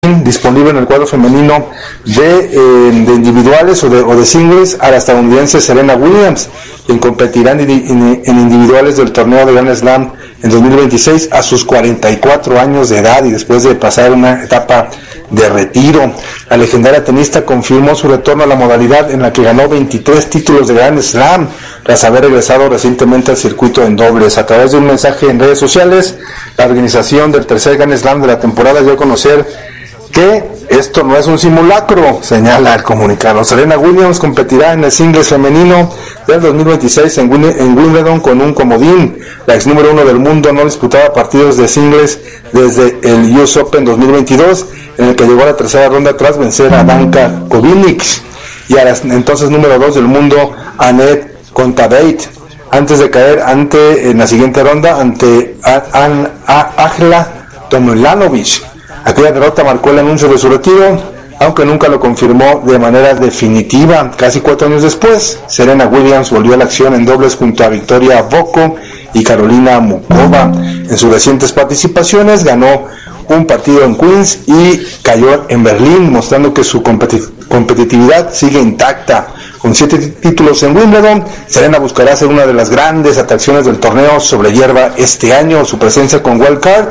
disponible en el cuadro femenino de individuales o de singles a la estadounidense Serena Williams, quien competirá en individuales del torneo de Grand Slam en 2026 a sus 44 años de edad y después de pasar una etapa de retiro. La legendaria tenista confirmó su retorno a la modalidad en la que ganó 23 títulos de Grand Slam tras haber regresado recientemente al circuito en dobles. A través de un mensaje en redes sociales, la organización del tercer Grand Slam de la temporada dio a conocer que esto no es un simulacro, señala el comunicado. Serena Williams competirá en el singles femenino del 2026 en Wimbledon con un comodín. La ex número 1 del mundo no disputaba partidos de singles desde el US Open 2022, en el que llegó a la tercera ronda tras vencer a Danka Kovinic y a la entonces número 2 del mundo, Anett Kontaveit, antes de caer en la siguiente ronda ante Ajla Tomljanovic. Aquella derrota marcó el anuncio de su retiro, aunque nunca lo confirmó de manera definitiva. Casi 4 años después, Serena Williams volvió a la acción en dobles junto a Victoria Boko y Carolina Mukova. En sus recientes participaciones ganó un partido en Queens y cayó en Berlín, mostrando que su competitividad sigue intacta. Con 7 títulos en Wimbledon, Serena buscará ser una de las grandes atracciones del torneo sobre hierba este año. Su presencia con Wildcard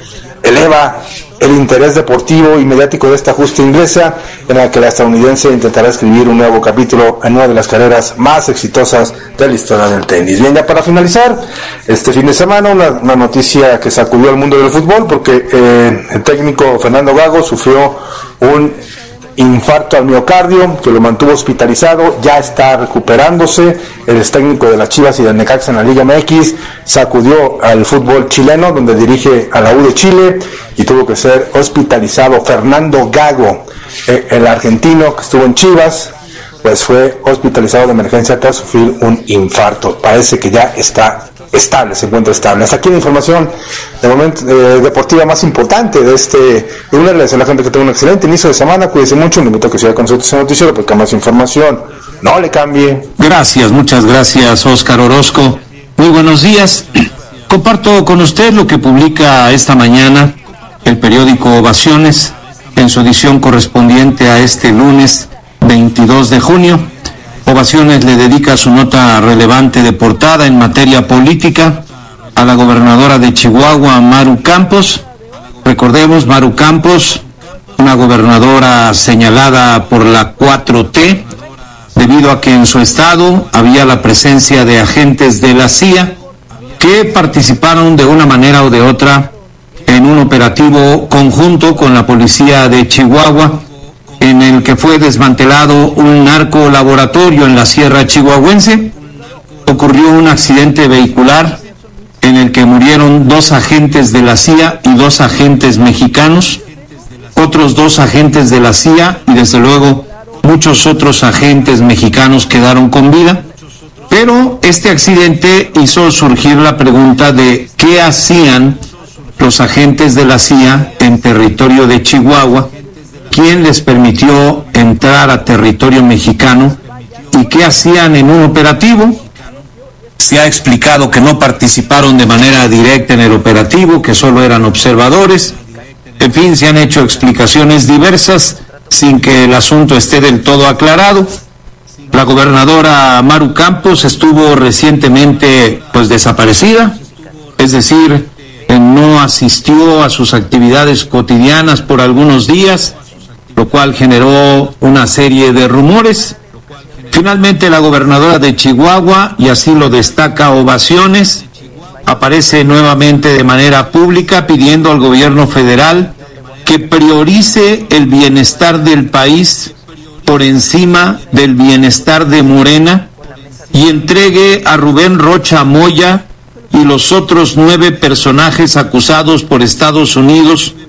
eleva el interés deportivo y mediático de esta justa inglesa, en la que la estadounidense intentará escribir un nuevo capítulo en una de las carreras más exitosas de la historia del tenis. Bien, ya para finalizar, este fin de semana una noticia que sacudió al mundo del fútbol, porque el técnico Fernando Gago sufrió un infarto al miocardio que lo mantuvo hospitalizado, ya está recuperándose. El ex técnico de las Chivas y del Necaxa en la Liga MX sacudió al fútbol chileno, donde dirige a la U de Chile, y tuvo que ser hospitalizado. Fernando Gago, el argentino que estuvo en Chivas, pues fue hospitalizado de emergencia tras sufrir un infarto. Parece que ya está estable, se encuentra estable. Hasta aquí la información de momento deportiva más importante de este lunes. Le deseo a la gente que tenga un excelente inicio de semana. Cuídense mucho, le invito a que siga con nosotros en el noticiero, porque más información no le cambie. Gracias, muchas gracias, Óscar Orozco. Muy buenos días. Comparto con usted lo que publica esta mañana el periódico Ovaciones en su edición correspondiente a este lunes 22 de junio. Ovaciones le dedica su nota relevante de portada en materia política a la gobernadora de Chihuahua, Maru Campos. Recordemos, Maru Campos, una gobernadora señalada por la 4T, debido a que en su estado había la presencia de agentes de la CIA que participaron de una manera o de otra en un operativo conjunto con la policía de Chihuahua, en el que fue desmantelado un narcolaboratorio en la Sierra Chihuahuense. Ocurrió un accidente vehicular en el que murieron 2 agentes de la CIA y 2 agentes mexicanos, otros 2 agentes de la CIA y desde luego muchos otros agentes mexicanos quedaron con vida. Pero este accidente hizo surgir la pregunta de qué hacían los agentes de la CIA en territorio de Chihuahua, quién les permitió entrar a territorio mexicano y qué hacían en un operativo. Se ha explicado que no participaron de manera directa en el operativo, que solo eran observadores. En fin, se han hecho explicaciones diversas sin que el asunto esté del todo aclarado. La gobernadora Maru Campos estuvo recientemente desaparecida, es decir, no asistió a sus actividades cotidianas por algunos días, lo cual generó una serie de rumores. Finalmente, la gobernadora de Chihuahua, y así lo destaca Ovaciones, aparece nuevamente de manera pública pidiendo al gobierno federal que priorice el bienestar del país por encima del bienestar de Morena y entregue a Rubén Rocha Moya y los otros 9 personajes acusados por Estados Unidos